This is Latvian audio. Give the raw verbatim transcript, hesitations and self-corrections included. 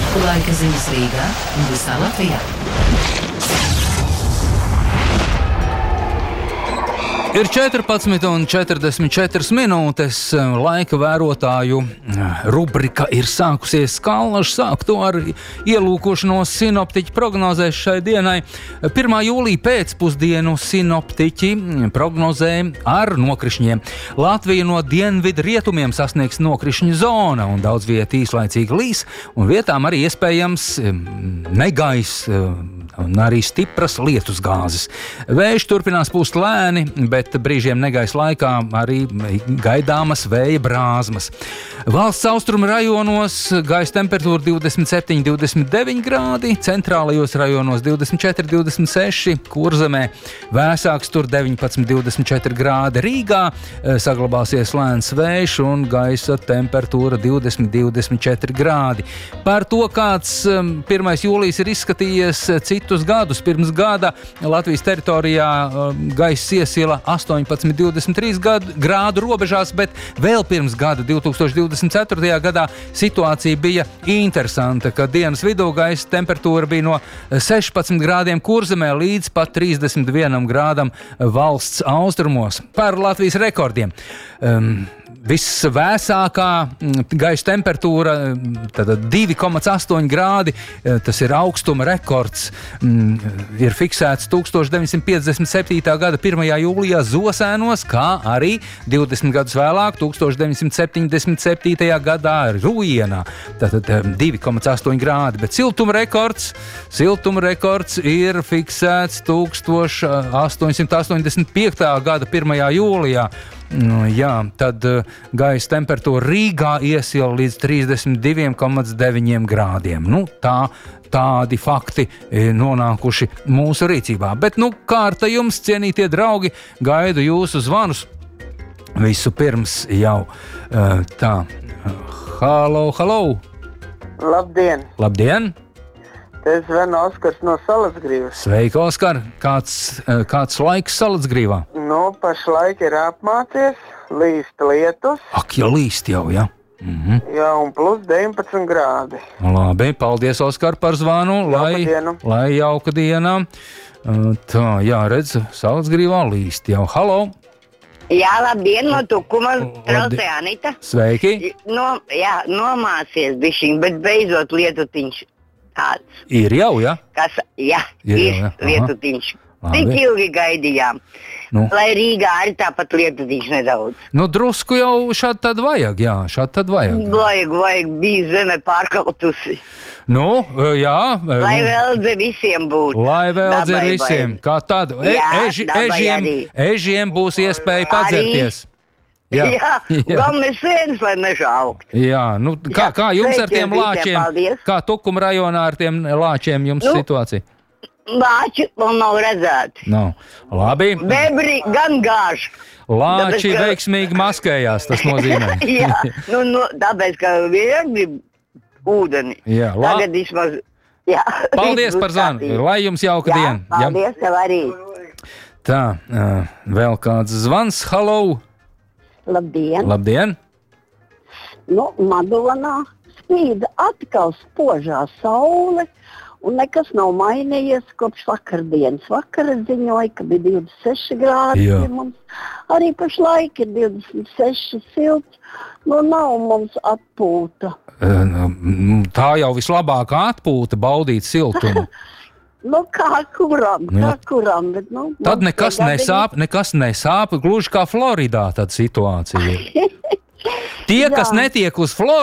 Laika ziņas Rīgā un visā Latvijā. Ir četrpadsmit un četrdesmit četras minūtes, laika vērotāju rubrika ir sākusies. Kalnaš sāk to ar ielūkošanos sinoptiķu prognozēs šai dienai. pirmā jūlija pēcpusdienu sinoptiķi prognozē ar nokrišņiem. Latvija no dienvidu rietumiem sasniegs nokrišņu zona un daudz vieta īslaicīgi līs, un vietām arī iespējams negaiss un arī stipras lietusgāzes. Vējš turpinās pūst lēni, bet brīžiem negaisa laikā arī gaidāmas vēja brāzmas. Valsts austrumu rajonos gaisa temperatūra divdesmit septiņi, divdesmit deviņi grādi, centrālajos rajonos divdesmit četri, divdesmit seši, Kurzemē vēsāks tur deviņpadsmit, divdesmit četri grādi. Rīgā saglabāsies lēns vējš un gaisa temperatūra divdesmit, divdesmit četri grādi. Par to, kāds pirmais jūlijas ir izskatījies citus gadus. Pirms gada Latvijas teritorijā gaisa iesila astoņpadsmit, divdesmit trīs grādu robežās, bet vēl pirms gada, divi tūkstoši divdesmit ceturtajā gadā, situācija bija interesanta, kad dienas vidū gaisa temperatūra bija no sešpadsmit grādiem Kurzemē līdz pat trīsdesmit vienam grādam valsts austrumos. Par Latvijas rekordiem. Um, Visvēsākā gaisa temperatūra divi komats astoņi grādi, tas ir augstuma rekords, ir fiksēts tūkstoš deviņsimt piecdesmit septītā gada pirmajā jūlijā Zosēnos, kā arī divdesmit gadus vēlāk, tūkstoš deviņsimt septiņdesmit septītajā gadā Rujienā. Tātad divi komats astoņi grādi, bet siltuma rekords, siltuma rekords ir fiksēts tūkstoš astoņsimt astoņdesmit piektā gada pirmajā jūlijā. Nu, jā, tad uh, gaisa temperatūra Rīgā iesila līdz trīsdesmit divi komats deviņi grādiem. Nu, tā, tādi fakti nonākuši mūsu rīcībā. Bet, nu, kārta jums, cienītie draugi, gaidu jūsu zvanus. Visu pirms jau uh, tā. Halo, halo! Labdien! Labdien! Te zvana Oskars no Salacgrīvas. Sveiki, Oskar! Kāds, kāds laiks Salacgrīvā? Nu, pašlaik ir apmācies, līst lietus. Ak, ja līst jau, jā. Mhm. Jā, un plus deviņpadsmit grādi. Labi, paldies, Oskar, par zvanu. Lai, lai jauka diena. Tā, jā, redz, Salacgrīvā līst jau. Halo! Jā, labdien, no Tukuma, traucē Anita. Sveiki! No, jā, nomācies bišķiņ, bet beidzot lietutiņš. Tāds. Ir jau, jā? Kas, jā, ir, ir jau, lietutiņš. Tik ilgi gaidījām. Nu. Lai Rīgā arī tāpat lietutiņš nedaudz. Nu, drusku jau šādi tad vajag, jā, šādi tad vajag. Vajag, vajag, bija zeme pārkautusi. Nu, jā. Lai veldze visiem būtu. Lai veldze visiem. Kā tad? E, eži, ežiem, ežiem būs iespēja padzerties. Jā, jā, jā. Galvenais sēnes, lai mežā augt. Jā, nu, kā, jā, kā jums ar tiem lāčiem, paldies. Kā Tukuma rajonā ar tiem lāčiem jums nu, situācija? Lāči vēl nav redzēti. Nav. Labi. Bebri gan gāž. Lāči tāpēc, veiksmīgi maskējās, tas nozīmē. Jā, nu, nu, tāpēc, ka vien grib ūdeni. Jā, lā... Tagad vismaz, jā. Paldies par zvanu, lai jums jauka jā, diena. Paldies, tev arī. Tā, uh, vēl kāds zvans, halo. Labdien! Labdien! Nu, Madonā spīd atkal spožā saule, un nekas nav mainījies kopš vakardienas. Vakar ziņoja, ka bija divdesmit seši grādi pie mums. Arī pašlaik ir divdesmit seši silts. Nu, nav mums atpūta. Tā jau vislabākā atpūta, baudīt siltumu. Nu, kā kuram, kā kuram, bet, nu... Tad nekas nesāp, nekas nesāp, gluži kā Floridā tad situācija. Tie, kas netiek uz Floridu,